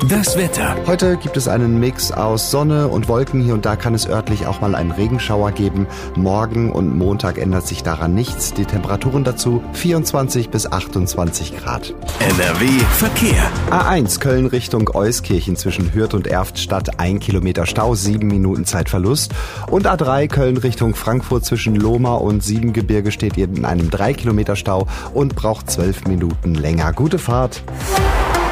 Das Wetter. Heute gibt es einen Mix aus Sonne und Wolken. Hier und da kann es örtlich auch mal einen Regenschauer geben. Morgen und Montag ändert sich daran nichts. Die Temperaturen dazu 24 bis 28 Grad. NRW Verkehr. A1 Köln Richtung Euskirchen zwischen Hürth und Erftstadt 1 Kilometer Stau, 7 Minuten Zeitverlust. Und A3 Köln Richtung Frankfurt zwischen Lohmar und Siebengebirge steht in einem 3 Kilometer Stau und braucht 12 Minuten länger. Gute Fahrt.